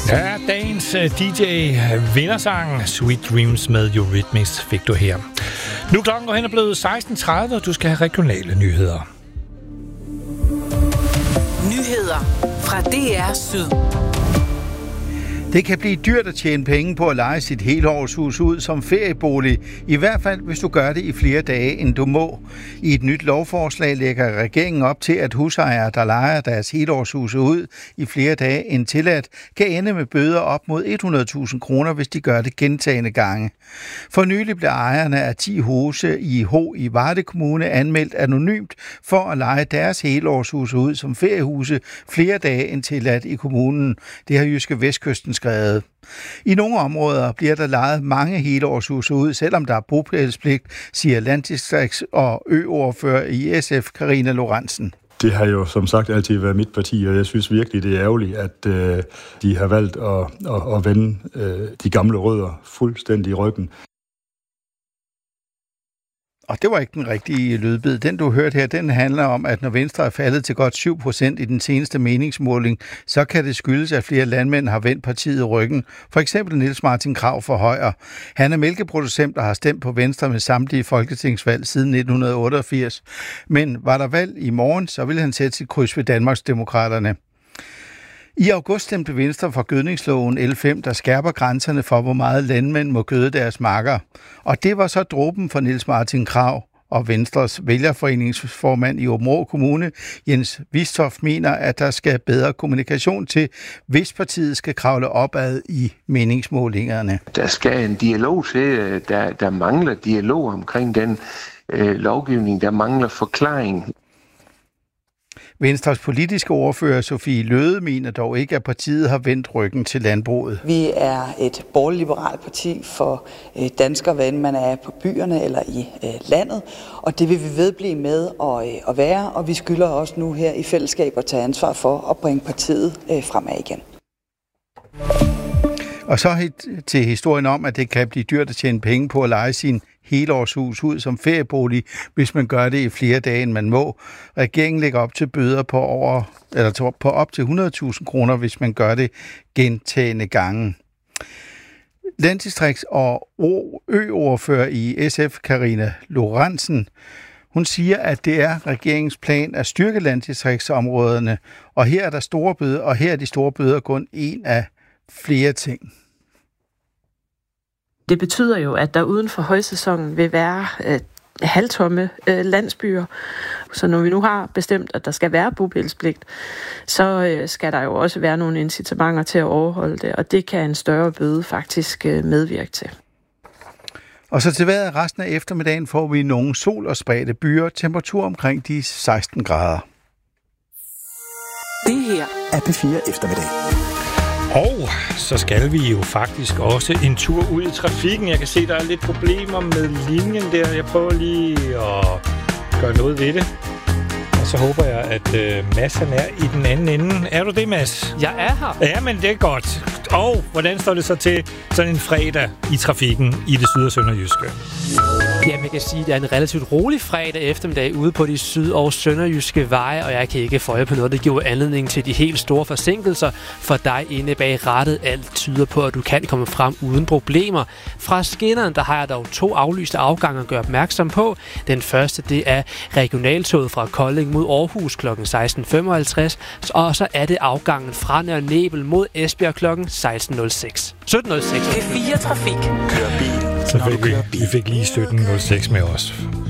Ja, dagens DJ-vindersang Sweet Dreams med Eurythmics fik du her. Nu klokken går hen og blevet 16.30, og du skal have regionale nyheder. Nyheder fra DR Syd. Det kan blive dyrt at tjene penge på at leje sit helårshus ud som feriebolig, i hvert fald hvis du gør det i flere dage, end du må. I et nyt lovforslag lægger regeringen op til, at husejere, der lejer deres helårshuse ud i flere dage end tilladt, kan ende med bøder op mod 100.000 kroner, hvis de gør det gentagne gange. For nylig blev ejerne af 10 huse i Varde Kommune anmeldt anonymt for at leje deres helårshuse ud som feriehuse flere dage end tilladt i kommunen. Det har Jyske Vestkysten skrevet. I nogle områder bliver der lejet mange helårshuse ud, selvom der er bopælspligt, siger landdistrikts- og ø-ordfører i SF, Karina Lorentzen. Det har jo som sagt altid været mit parti, og jeg synes virkelig, det er ærgerligt, at de har valgt at vende de gamle rødder fuldstændig i ryggen. Og det var ikke den rigtige lydbid. Den, du hørte her, den handler om, at når Venstre er faldet til godt 7% i den seneste meningsmåling, så kan det skyldes, at flere landmænd har vendt partiet ryggen. For eksempel Niels Martin Krav fra Højer. Han er mælkeproducent og har stemt på Venstre med samtlige folketingsvalg siden 1988. Men var der valg i morgen, så ville han sætte sit kryds ved Danmarksdemokraterne. I august stemte Venstre for gødningsloven L5, der skærper grænserne for, hvor meget landmænd må gøde deres marker. Og det var så dråben for Niels Martin Krav, og Venstres vælgerforeningsformand i Aabenraa Kommune, Jens Vistoft, mener, at der skal bedre kommunikation til, hvis partiet skal kravle opad i meningsmålingerne. Der skal en dialog til. Der mangler dialog omkring den lovgivning. Der mangler forklaring. Venstres politiske ordfører Sofie Løhde mener dog ikke, at partiet har vendt ryggen til landbruget. Vi er et borgerlig-liberalt parti for danskere, hvad end man er på byerne eller i landet, og det vil vi vedblive med at være, og vi skylder også nu her i fællesskab at tage ansvar for at bringe partiet fremad igen. Og så til historien om, at det kan blive dyrt at tjene penge på at leje sin helårshus ud som feriebolig, hvis man gør det i flere dage, end man må. Regeringen lægger op til bøder på op til 100.000 kroner, hvis man gør det gentagne gange. Landdistrikts- og ø-ordfører i SF, Karina Lorentzen, hun siger, at det er regeringens plan at styrke landdistriktsområderne, og her er der store bøder, og her er de store bøder kun en af flere ting. Det betyder jo, at der uden for højsæsonen vil være halvtomme landsbyer. Så når vi nu har bestemt, at der skal være bopælspligt, så skal der jo også være nogle incitamenter til at overholde det, og det kan en større bøde faktisk medvirke til. Og så til vejret resten af eftermiddagen får vi nogle sol- og spredte byer, temperatur omkring de 16 grader. Det her er P4 Eftermiddag. Og så skal vi jo faktisk også en tur ud i trafikken. Jeg kan se, der er lidt problemer med linjen der. Jeg prøver lige at gøre noget ved det. Og så håber jeg, at Mads han er i den anden ende. Er du det, Mads? Jeg er her. Ja, men det er godt. Og hvordan står det så til sådan en fredag i trafikken i det syd- og sønderjyske? Jamen, jeg kan sige, at det er en relativt rolig fredag eftermiddag ude på de syd- og sønderjyske veje, og jeg kan ikke få øje på noget, der giver anledning til de helt store forsinkelser. For dig inde bag rattet, alt tyder på, at du kan komme frem uden problemer. Fra skinneren, der har jeg dog 2 aflyste afgange at gøre opmærksom på. Den første, det er regionaltoget fra Kolding mod Aarhus kl. 16.55, og så er det afgangen fra Nørre Nebel mod Esbjerg kl. 16.06. 17.06. P4 Trafik. Kør bil. Så vi fik lige 17.06 med os.